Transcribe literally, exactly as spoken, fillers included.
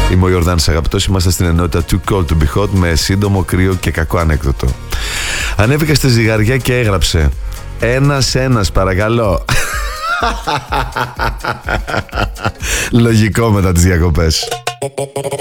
Είμαι ο Ιορδάνης Αγαπητός, είμαστε στην ενότητα Too Cold to Be Hot με σύντομο, κρύο και κακό ανέκδοτο. Ανέβηκα στη ζυγαριά και έγραψε ένας ένας παρακαλώ. Λογικό μετά τις διακοπές.